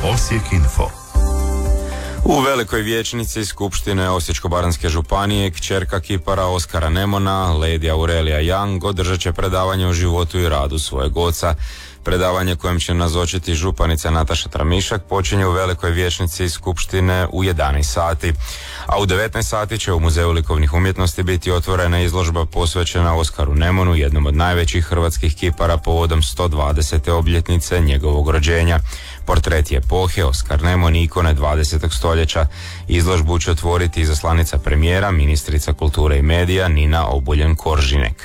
Osijek Info. U velikoj vijećnici Skupštine Osječko-baranjske županije kćerka kipara Oskara Nemona, Lady Aurelija Young, održat će predavanje o životu i radu svojeg oca. Predavanje kojem će nazočiti županica Nataša Tramišak počinje u velikoj vijećnici Skupštine u 11 sati. A u 19 sati će u Muzeju likovnih umjetnosti biti otvorena izložba posvećena Oskaru Nemonu, jednom od najvećih hrvatskih kipara povodom 120. obljetnice njegovog rođenja. Portret je epohe, Oskar Nemon, ikone 20. stoljeća. Izložbu će otvoriti izaslanica premijera, ministrica kulture i medija Nina Obuljen-Koržinek.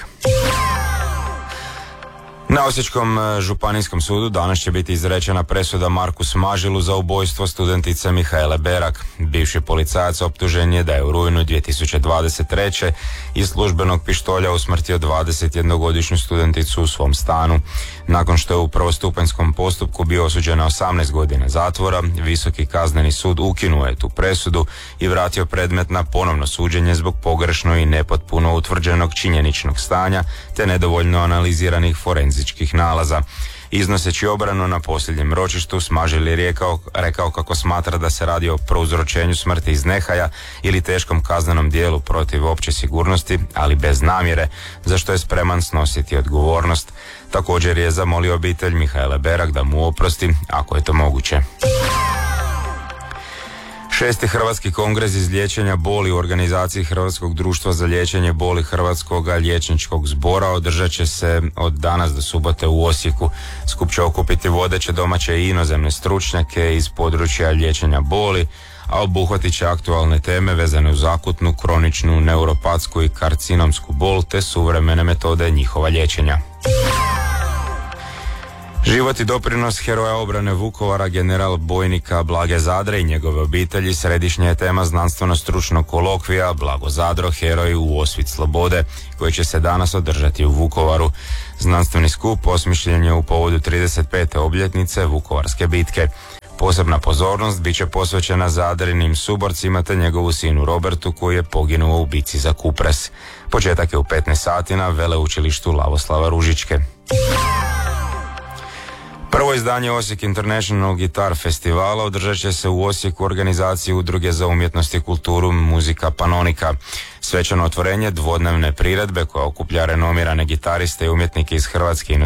Na Osječkom županijskom sudu danas će biti izrečena presuda Marku Smažilu za ubojstvo studentice Mihaele Berak. Bivši policajac optužen je da je u rujnu 2023. iz službenog pištolja usmrtio 21-godišnju studenticu u svom stanu. Nakon što je u prvostupanjskom postupku bio osuđen na 18 godina zatvora, Visoki kazneni sud ukinuo je tu presudu i vratio predmet na ponovno suđenje zbog pogrešno i nepotpuno utvrđenog činjeničnog stanja te nedovoljno analiziranih forenzičkih nalaza. Iznoseći obranu na posljednjem ročištu, Smažil je rekao kako smatra da se radi o prouzročenju smrti iz nehaja ili teškom kaznenom dijelu protiv opće sigurnosti, ali bez namjere, za što je spreman snositi odgovornost. Također je zamolio obitelj Mihaele Berak da mu oprosti, ako je to moguće. 6. Hrvatski kongres iz liječenja boli u organizaciji Hrvatskog društva za liječenje boli Hrvatskog liječničkog zbora održat će se od danas do subote u Osijeku. Skup će okupiti vodeće domaće i inozemne stručnjake iz područja liječenja boli, a obuhvatit će aktualne teme vezane uz akutnu, kroničnu, neuropatsku i karcinomsku bol te suvremene metode njihova liječenja. Život i doprinos heroja obrane Vukovara, general bojnika Blage Zadre i njegove obitelji središnja je tema znanstveno-stručnog kolokvija Blago Zadro, heroj u Osvit slobode, koji će se danas održati u Vukovaru. Znanstveni skup osmišljen je u povodu 35. obljetnice Vukovarske bitke. Posebna pozornost bit će posvećena Zadrinim suborcima te njegovu sinu Robertu, koji je poginuo u bitci za Kupres. Početak je u 15 sati na Veleučilištu Lavoslava Ružičke. Prvo izdanje Osijek International Guitar Festivala održat će se u Osijeku u organizaciji Udruge za umjetnost i kulturu Muzika Panonika. Svečano otvorenje dvodnevne priredbe koja okuplja renomirane gitariste i umjetnike iz Hrvatske i